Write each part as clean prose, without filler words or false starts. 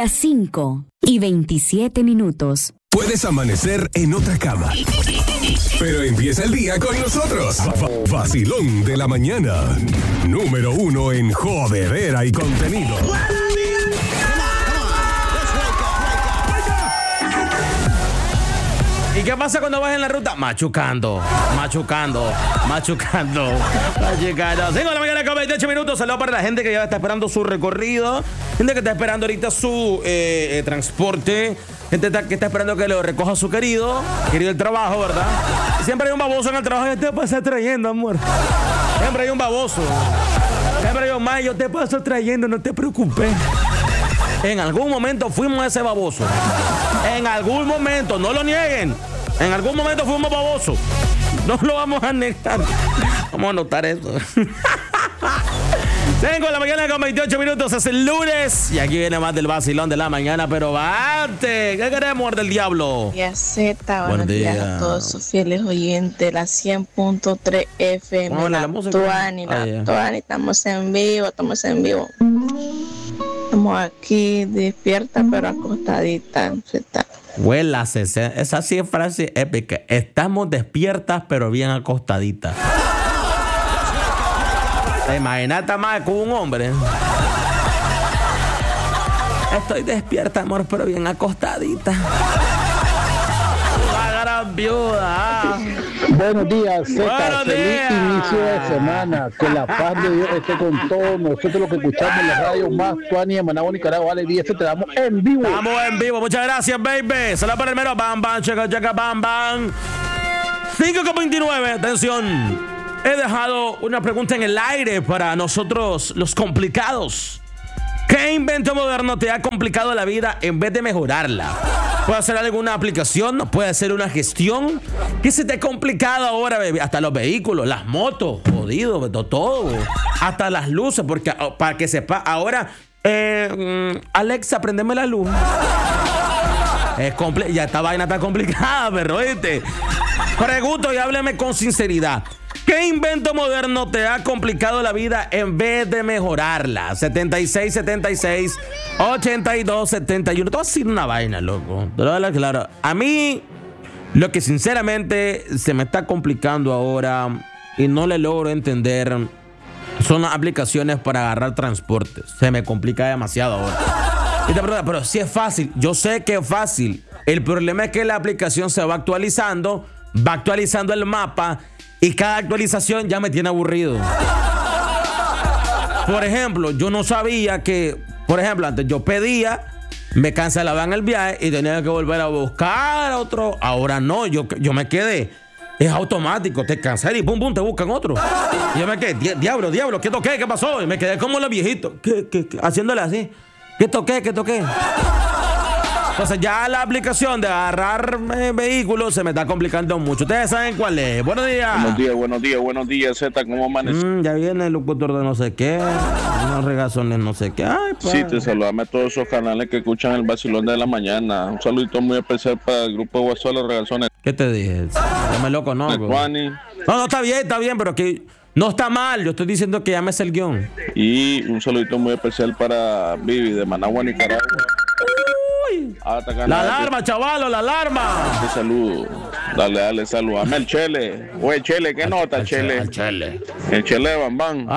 las 5:27. Puedes amanecer en otra cama, pero empieza el día con nosotros. Vacilón de la mañana. Número 1 en jodedera y contenido. ¿Y qué pasa cuando vas en la ruta? Machucando. 5 de la mañana con 28 minutos. Saludos para la gente que ya está esperando su recorrido. Gente que está esperando ahorita su transporte. Gente que está esperando que lo recoja su querido el trabajo, ¿verdad? Siempre hay un baboso en el trabajo que te pasa trayendo, amor. Siempre hay un baboso. Siempre hay un más, yo te paso trayendo, no te preocupes. En algún momento fuimos ese baboso. En algún momento, no lo nieguen. En algún momento fuimos babosos. No lo vamos a negar. Vamos a notar eso. 5 de la mañana con 28 minutos. Es el lunes. Y aquí viene más del vacilón de la mañana. Pero antes, ¿qué queremos del diablo? Z, buenos días a todos sus fieles oyentes. La 100.3 FM. Hola, la música. Tuani, estamos en vivo. Estamos aquí despierta pero acostadita. Huélase, esa sí es frase épica. Estamos despiertas pero bien acostaditas. Imagínate más con un hombre. Estoy despierta, amor, pero bien acostadita. La gran viuda. Buenos días, Zeta. Buenos Feliz días. inicio de semana. Que la paz de Dios esté con todos nosotros los que escuchamos en la radio más Tuani de Managua, Nicaragua. Vale, 10 te damos en vivo. Estamos en vivo. Muchas gracias, baby. Saludos para el mero. Bam, bam, checa, bam, bam. 5:29. Atención. He dejado una pregunta en el aire para nosotros, los complicados. ¿Qué invento moderno te ha complicado la vida en vez de mejorarla? Puede ser alguna aplicación, puede ser una gestión. ¿Qué se te ha complicado ahora, baby? Hasta los vehículos, las motos, jodido, todo. Hasta las luces, porque para que sepa, ahora, Alexa, prendeme la luz. Ya esta vaina está complicada, perro, ¿viste? Pregunto y hábleme con sinceridad. ¿Qué invento moderno te ha complicado la vida en vez de mejorarla? 76 82 71. Te voy a decir una vaina, loco. Te lo voy a hablar claro. A mí, lo que sinceramente se me está complicando ahora y no le logro entender son las aplicaciones para agarrar transporte. Se me complica demasiado ahora. Y te preguntas, pero sí es fácil. Yo sé que es fácil. El problema es que la aplicación se va actualizando el mapa. Y cada actualización ya me tiene aburrido. Por ejemplo, yo no sabía que, antes yo pedía, me cancelaban el viaje y tenía que volver a buscar otro. Ahora no, yo me quedé. Es automático, te cancelan y pum, pum, te buscan otro. Y yo me quedé, diablo, ¿qué toqué? ¿Qué pasó? Y me quedé como los viejitos, haciéndole así. ¿Qué toqué? Entonces ya la aplicación de agarrar vehículos se me está complicando mucho. Ustedes saben cuál es. Buenos días. Buenos días, Zeta, ¿cómo amaneces? Ya viene el locutor de no sé qué, unos regazones no sé qué. Ay, sí, te saludame a todos esos canales que escuchan el vacilón de la mañana. Un saludito muy especial para el grupo de WhatsApp, los regazones. ¿Qué te dije? Ya me lo conozco. No, está bien, pero que no está mal. Yo estoy diciendo que llames el guión. Y un saludito muy especial para Vivi de Managua, Nicaragua. La alarma, chavalo, la alarma. Te saludo. Dale, saludame al Chele. Oye, Chele, ¿qué nota, Chele? El Chele de Bambán.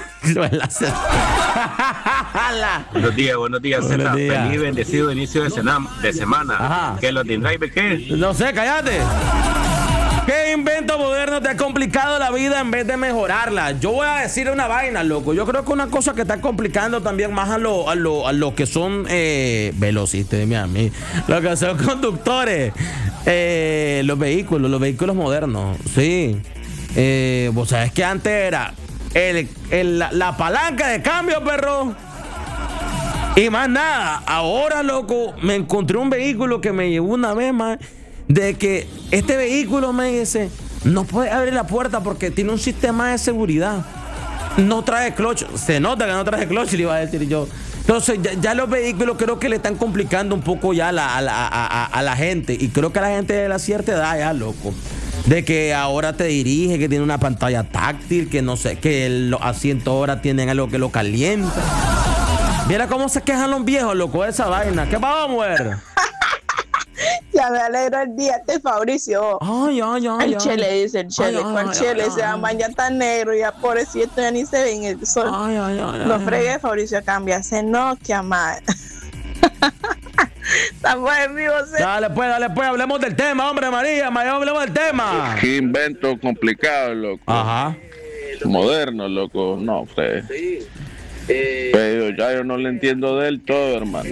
Buenos días, Zeta. Feliz y bendecido inicio de semana. Ajá. ¿Qué lo tendrá y qué? No sé, cállate. ¿Qué invento moderno te ha complicado la vida en vez de mejorarla? Yo voy a decir una vaina, loco. Yo creo que una cosa que está complicando también más a lo que son velocistas, dime a mí, lo que son conductores, los vehículos modernos, sí. Vos sabés que antes era la palanca de cambio, perro. Y más nada. Ahora, loco, me encontré un vehículo que me llevó una vez más. De que este vehículo me dice, no puede abrir la puerta porque tiene un sistema de seguridad. No trae clutch. Se nota que no trae clutch, le iba a decir yo. Entonces ya los vehículos creo que le están complicando un poco ya a la gente. Y creo que a la gente de la cierta edad ya, loco. De que ahora te dirige, que tiene una pantalla táctil, que no sé, que los asientos ahora tienen algo que lo calienta. Mira cómo se quejan los viejos, loco, de esa vaina. ¿Qué pasa, mujer? Ya me alegro el día Fabricio. El Chele dice el Chele. Con Chele se llama ya tan negro, ya pobrecito, ya ni se ve en el sol. No fregué, Fabricio, cámbiase Nokia, madre. Estamos en vivo, ¿sí? Dale pues, hablemos del tema, hombre, María, hablemos del tema. Qué invento complicado, loco. Ajá. Moderno, loco. No, usted. Pero ya yo no le entiendo del todo, hermano.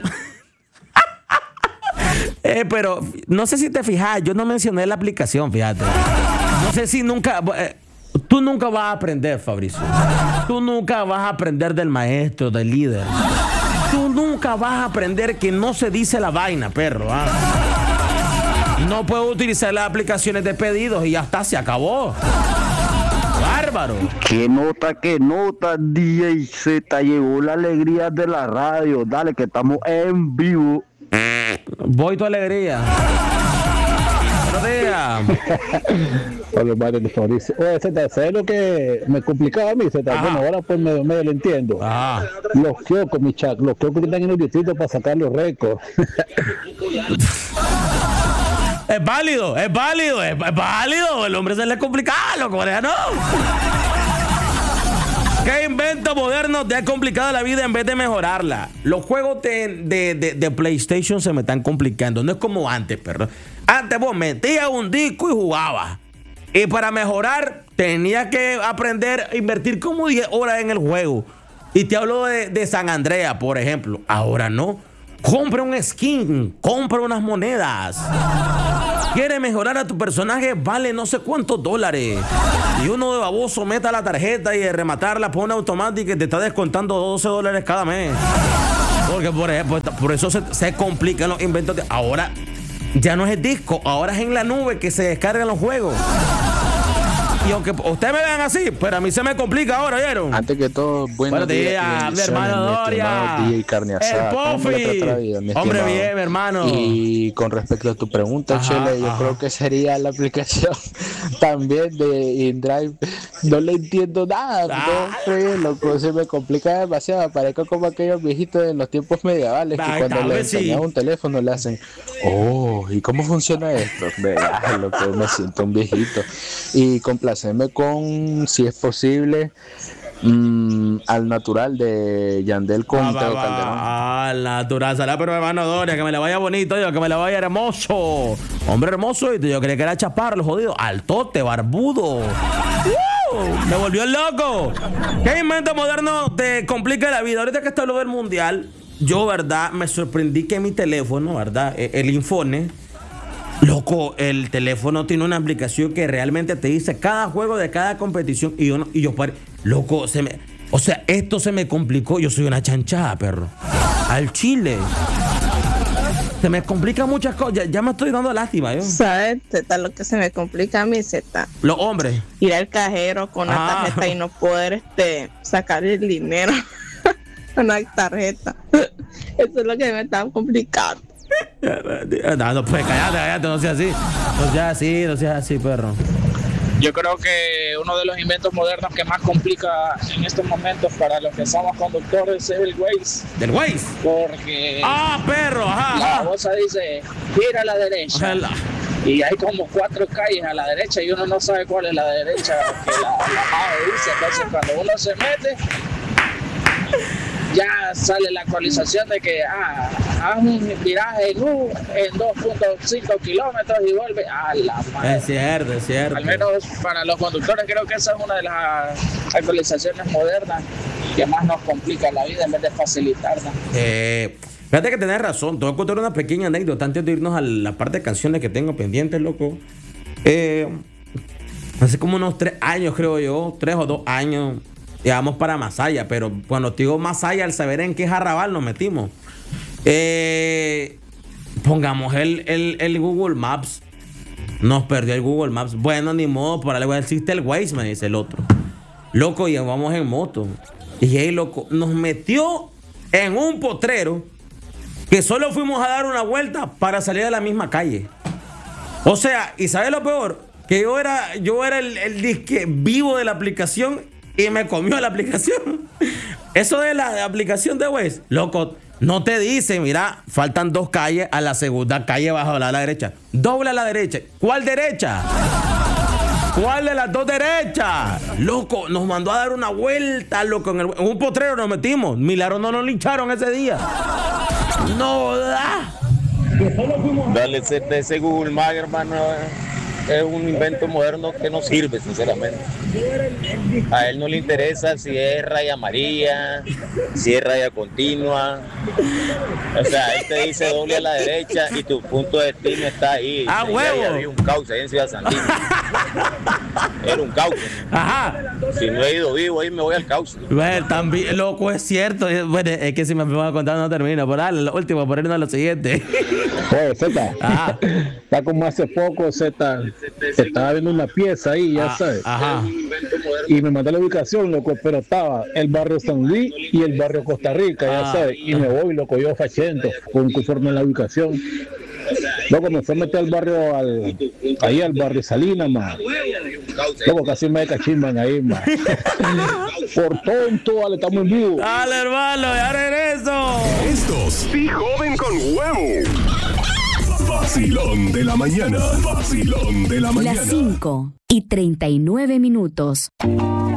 Pero no sé si te fijas, yo no mencioné la aplicación, fíjate. No sé si nunca... tú nunca vas a aprender, Fabricio. Tú nunca vas a aprender del maestro, del líder. Tú nunca vas a aprender que no se dice la vaina, perro. No puedo utilizar las aplicaciones de pedidos y ya está, se acabó. Bárbaro. Qué nota, DJ Z. Llegó la alegría de la radio. Dale, que estamos en vivo. Voy tu alegría. Buenos días. Hola, madre de Fabricio. Oye, Z, ¿sabes lo que me complicaba a mí, Z? Bueno, ahora pues medio lo entiendo. Ajá. Los kioscos, mi chat, los kioscos que están en el distrito para sacar los récords. Es válido. El hombre se le complica, loco, ¿no? ¿Qué invento moderno te ha complicado la vida en vez de mejorarla? Los juegos de PlayStation se me están complicando. No es como antes, perro. Antes vos metías un disco y jugabas. Y para mejorar, tenía que aprender a invertir como 10 horas en el juego. Y te hablo de San Andreas, por ejemplo. Ahora no. Compra un skin, compra unas monedas. Quiere mejorar a tu personaje, vale no sé cuántos $. Y uno de baboso meta la tarjeta y de rematarla pone automática y te está descontando $12 cada mes. Porque por eso se complican los inventos. Ahora ya no es el disco, ahora es en la nube que se descargan los juegos. Y aunque ustedes me vean así, pero a mí se me complica ahora, ¿vieron? Antes que todo, buenos días, mi hermano Doria. DJ Carne Asada. El Pofi. Hombre, bien, mi hermano. Y con respecto a tu pregunta, Chele, yo creo que sería la aplicación también de InDrive. No le entiendo nada, loco, se me complica demasiado. Parezco como aquellos viejitos de los tiempos medievales que cuando le enseñan un teléfono le hacen, ¿y cómo funciona esto? Loco, me siento un viejito. Y complacerme con, si es posible, Al Natural de Yandel con Teo Calderón. Al Natural, sala, pero hermano Doria, que me la vaya bonito, que me la vaya hermoso. Hombre hermoso, y yo creía que era chaparro, jodido. Altote, barbudo. Me volvió loco. ¿Qué invento moderno te complica la vida? Ahorita que está hablando del mundial, yo, verdad, me sorprendí que mi teléfono, verdad, el Infone, loco, el teléfono tiene una aplicación que realmente te dice cada juego de cada competición. Y yo loco, esto se me complicó. Yo soy una chanchada, perro. Al chile. Se me complican muchas cosas. Ya me estoy dando lástima, yo. ¿Sabes, Zeta, lo que se me complica a mí, Zeta? Los hombres. Ir al cajero con la tarjeta y no poder sacar el dinero con la tarjeta. Eso es lo que me está complicando. No, pues cállate, no seas así, perro. Yo creo que uno de los inventos modernos que más complica en estos momentos para los que somos conductores es el Waze. ¿Del Waze? Porque... perro, la bolsa dice, gira a la derecha. Y hay como 4 calles a la derecha y uno no sabe cuál es la derecha que la madre dice. Entonces cuando uno se mete, ya sale la actualización de que haz un viraje en 2.5 kilómetros y vuelve a la madre. Es cierto. Al menos para los conductores creo que esa es una de las actualizaciones modernas que más nos complica la vida en vez de facilitarla. Fíjate que tenés razón. Te voy a contar una pequeña anécdota antes de irnos a la parte de canciones que tengo pendientes, loco. Hace como unos 3 años, creo yo, 3 o 2 años, íbamos para Masaya, pero cuando te digo Masaya, al saber en qué jarrabal nos metimos. Pongamos el Google Maps. Nos perdió el Google Maps. Bueno, ni modo, por algo existe el Waze, me dice el otro. Loco, y vamos en moto. Y ahí, loco, nos metió en un potrero que solo fuimos a dar una vuelta para salir a la misma calle. O sea, ¿y sabes lo peor? Que yo era el disque vivo de la aplicación y me comió la aplicación. Eso de la aplicación de Waze, loco, no te dice, mira, faltan 2 calles, a la segunda calle vas a doblar a la derecha. Dobla a la derecha. ¿Cuál derecha? ¿Cuál de las 2 derechas? Loco, nos mandó a dar una vuelta, loco. En un potrero nos metimos. Milagro no nos lincharon ese día. No da. Dale ese Google Maps, hermano. Es un invento moderno que no sirve, sinceramente. A él no le interesa si es raya amarilla, si es raya continua. O sea, él te dice doble a la derecha y tu punto de destino está ahí. ¡Ah, huevo! Había un cauce ahí en Ciudad Sandina. Era un cauce. Ajá. Si no he ido vivo, ahí me voy al cauce. Bueno, también, loco, es cierto. Bueno, es que si me van a contar no termino. Por dale, lo último, por irnos a lo siguiente. Oye, Z, está como hace poco, Z, estaba viendo una pieza ahí, ya sabes. Ajá. Y me mandó la ubicación, loco, pero estaba el barrio San Luis y el barrio Costa Rica, ya sabes. Y me voy, loco, yo fachento, conforme a la ubicación. Loco, me fue a meter al barrio, ahí al barrio Salinas, man. Loco, casi me cachimban ahí, man. Por tonto, vale, estamos en vivo. Dale, hermano, ya regreso. Estos sí joven con huevo. Vacilón de la mañana. Vacilón de la mañana. Las 5:39.